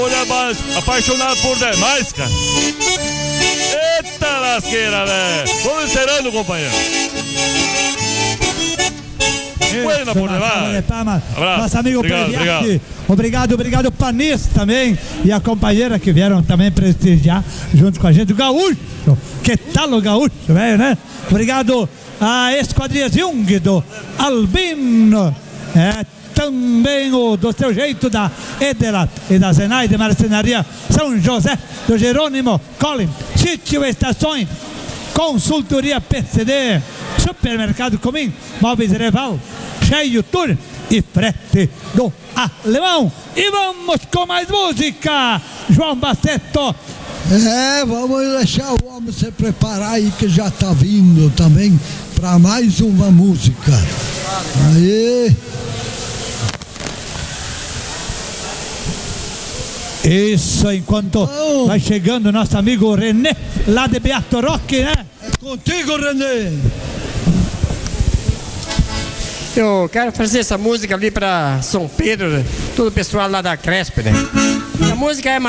Olha mais, apaixonado por demais, cara. Eita lasqueira, velho. Vamos encerrando, companheiro. Buena por demais. Nosso amigo obrigado. Obrigado Panis também. E a companheira que vieram também prestigiar junto com a gente, o Gaúcho. Que tal o Gaúcho, velho, né? Obrigado a Esquadria Jung do Albino. Também o do seu jeito da Edela e da Zenaide Marcenaria São José, do Jerônimo Colin, Sítio Estações, Consultoria PCD, Supermercado Comim, Móveis Reval, Cheio Tour e Frete do Alemão. E vamos com mais música, João Baceto. Vamos deixar o homem se preparar aí, que já tá vindo também para mais uma música. Aí. Isso, enquanto vai chegando nosso amigo René, lá de Beato Roque, né? É contigo, René. Eu quero fazer essa música ali para São Pedro, todo o pessoal lá da Cresp, né? A música é